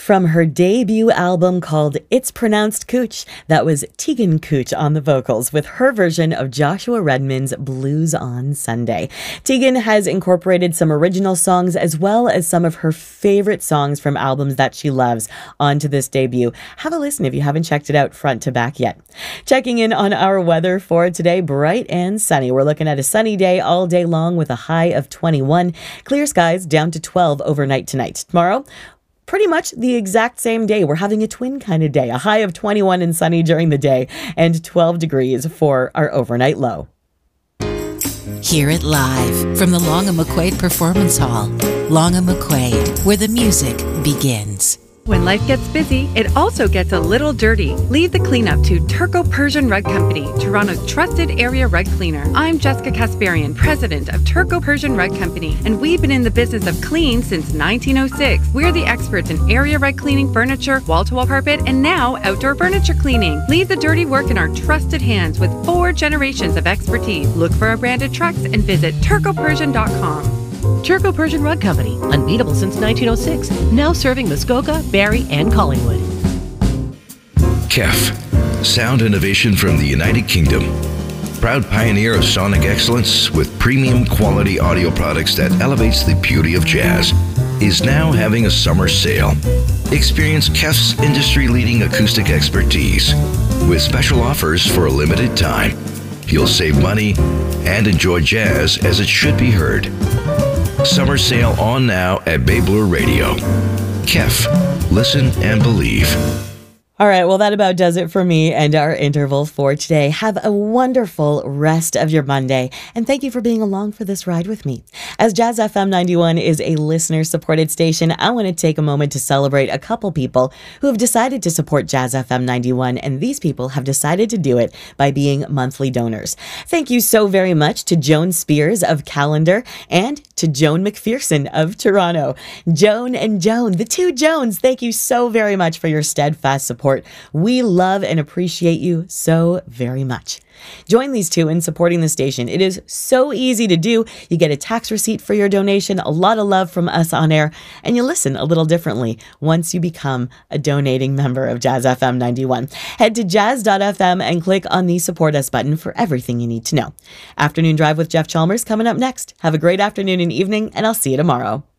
From her debut album called It's Pronounced Cooch, that was Tegan Cooch on the vocals with her version of Joshua Redman's Blues on Sunday. Tegan has incorporated some original songs as well as some of her favorite songs from albums that she loves onto this debut. Have a listen if you haven't checked it out front to back yet. Checking in on our weather for today, bright and sunny. We're looking at a sunny day all day long with a high of 21. Clear skies down to 12 overnight tonight. Tomorrow, pretty much the exact same day. We're having a twin kind of day, a high of 21 and sunny during the day and 12 degrees for our overnight low. Hear it live from the Long and McQuaid Performance Hall. Long and McQuaid, where the music begins. When life gets busy, it also gets a little dirty. Leave the cleanup to Turco Persian Rug Company, Toronto's trusted area rug cleaner. I'm Jessica Kasparian, president of Turco Persian Rug Company, and we've been in the business of clean since 1906. We're the experts in area rug cleaning, furniture, wall-to-wall carpet, and now outdoor furniture cleaning. Leave the dirty work in our trusted hands with 4 generations of expertise. Look for our branded trucks and visit turcopersian.com. Turco Persian Rug Company, unbeatable since 1906, now serving Muskoka, Barrie, and Collingwood. KEF, sound innovation from the United Kingdom. Proud pioneer of sonic excellence with premium quality audio products that elevates the beauty of jazz, is now having a summer sale. Experience KEF's industry-leading acoustic expertise with special offers for a limited time. You'll save money and enjoy jazz as it should be heard. Summer sale on now at Babler Radio. KEF, listen and believe. All right, well, that about does it for me and our interval for today. Have a wonderful rest of your Monday, and thank you for being along for this ride with me. As Jazz FM 91 is a listener-supported station, I want to take a moment to celebrate a couple people who have decided to support Jazz FM 91, and these people have decided to do it by being monthly donors. Thank you so very much to Joan Spears of Callander and to Joan McPherson of Toronto. Joan and Joan, the two Joans, thank you so very much for your steadfast support. We love and appreciate you so very much. Join these two in supporting the station. It is so easy to do. You get a tax receipt for your donation, a lot of love from us on air, and you listen a little differently once you become a donating member of Jazz FM 91. Head to jazz.fm and click on the Support Us button for everything you need to know. Afternoon Drive with Jeff Chalmers coming up next. Have a great afternoon and evening, and I'll see you tomorrow.